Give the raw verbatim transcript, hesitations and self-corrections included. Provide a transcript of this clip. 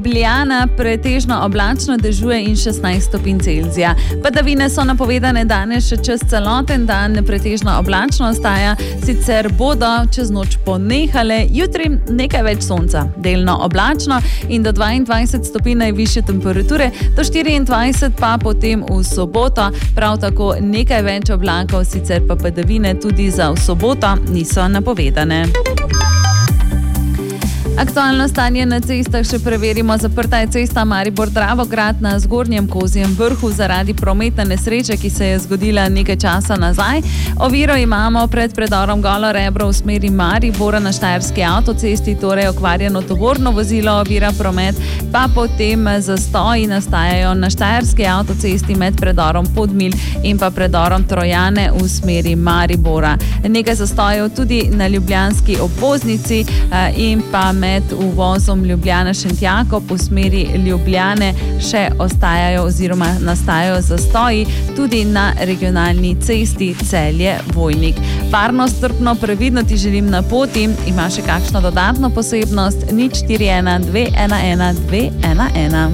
Ljubljana pretežno oblačno, dežuje in šestnajst stopinj Celzija. Padavine so napovedane danes še čez celoten dan, pretežno oblačno ostaja, sicer bodo čez noč ponehale, jutri nekaj več sonca, delno oblačno in do dvaindvajset stopinj najvišje temperature, do štiriindvajset pa potem v soboto, prav tako nekaj več oblakov, sicer pa padavine tudi za v soboto niso napovedane. Aktualno stanje na cestah še preverimo. Zaprta je cesta Maribor-Dravograd na Zgornjem Kozjem vrhu zaradi prometne nesreče, ki se je zgodila nekaj časa nazaj. Oviro imamo pred predorom Golo Rebro v smeri Maribora na Štajerski avtocesti, torej okvarjeno tovorno vozilo ovira promet, pa potem zastoji nastajajo na Štajerski avtocesti med predorom Podmilj in pa predorom Trojane v smeri Maribora. Nekaj zastojev tudi na ljubljanski obvoznici in pa med med uvozom Ljubljana-Šentjakov v smeri Ljubljane še ostajajo oziroma nastajajo zastoji tudi na regionalni cesti Celje-Vojnik. Varno, strpno, previdno ti želim na poti. Ima še kakšno dodatno posebnost? nič štiri ena dve ena ena dve ena ena.